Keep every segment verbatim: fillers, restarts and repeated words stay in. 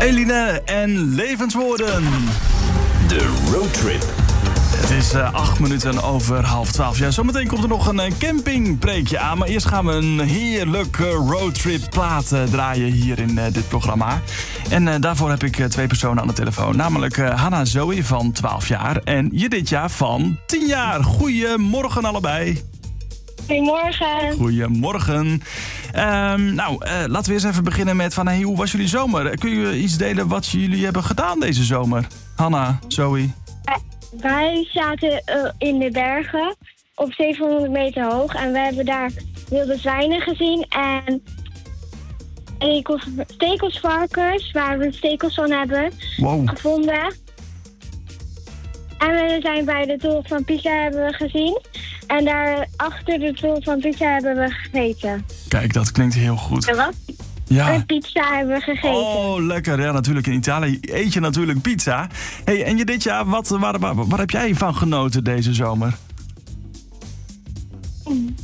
Eline en Levenswoorden. De roadtrip. Het is uh, acht minuten over half twaalf. Ja, zometeen komt er nog een uh, campingpreekje aan. Maar eerst gaan we een heerlijke roadtrip plaat uh, draaien hier in uh, dit programma. En uh, daarvoor heb ik uh, twee personen aan de telefoon. Namelijk uh, Hannah Zoe van twaalf jaar en Juditja van tien jaar. Goedemorgen allebei. Goedemorgen. Goedemorgen. Um, nou, uh, laten we eens even beginnen met van, hey, hoe was jullie zomer? Kun je iets delen wat jullie hebben gedaan deze zomer? Hannah, Zoe. Wij zaten uh, in de bergen op zevenhonderd meter hoog en we hebben daar wilde zwijnen gezien en stekels, stekelsvarkens waar we stekels van hebben wow. gevonden. En we zijn bij de Toren van Pisa hebben we gezien en daar achter de Toren van Pisa hebben we gegeten. Kijk, dat klinkt heel goed. En wat? Ja. En pizza hebben we gegeten. Oh, lekker. Ja, natuurlijk. In Italië eet je natuurlijk pizza. Hey, en je dit jaar, wat, waar, waar, waar heb jij van genoten deze zomer? Mm.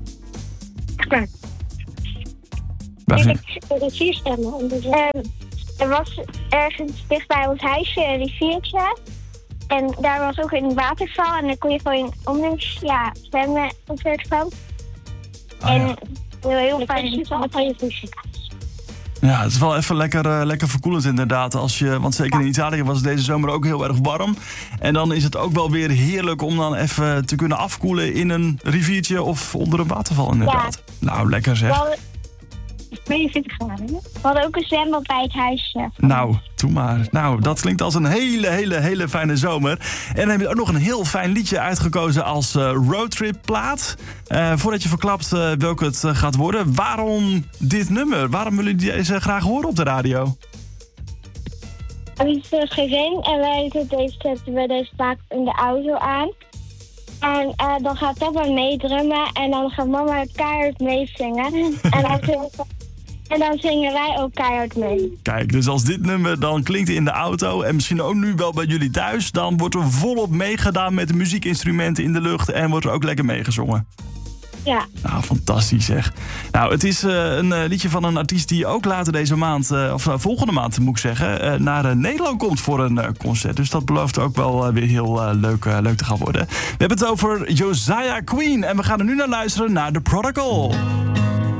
Waar vind... Ik heb rivierstemmen. Um, er was ergens dicht bij ons huisje een riviertje. En daar was ook een waterval. En dan kon je gewoon onder ja, zwemmen op het van. Oh, en ja. heel, heel fijn van je voetje. Ja, het is wel even lekker, uh, lekker verkoelend inderdaad. Als je, want zeker in Italië was het deze zomer ook heel erg warm. En dan is het ook wel weer heerlijk om dan even te kunnen afkoelen in een riviertje of onder een waterval inderdaad. Ja. Nou, lekker zeg. Wel, tweeënveertig graden, hè? We hadden ook een zwembad bij het huisje. Nou, doe maar. Nou, dat klinkt als een hele, hele, hele fijne zomer. En dan heb je ook nog een heel fijn liedje uitgekozen als uh, roadtrip plaat. Uh, voordat je verklapt uh, welke het uh, gaat worden. Waarom dit nummer? Waarom willen jullie deze graag horen op de radio? Het is uh, geen en wij zetten deze, zetten we deze vaak in de auto aan. En uh, dan gaat papa meedrummen en dan gaat mama keihard meezingen. en, dan zingen, en dan zingen wij ook keihard mee. Kijk, dus als dit nummer dan klinkt in de auto en misschien ook nu wel bij jullie thuis, dan wordt er volop meegedaan met de muziekinstrumenten in de lucht en wordt er ook lekker meegezongen. Ja. Nou, fantastisch zeg. Nou, het is uh, een uh, liedje van een artiest die ook later deze maand, uh, of uh, volgende maand moet ik zeggen, uh, naar uh, Nederland komt voor een uh, concert. Dus dat belooft ook wel uh, weer heel uh, leuk, uh, leuk te gaan worden. We hebben het over Josiah Queen en we gaan er nu naar luisteren naar The Prodigal.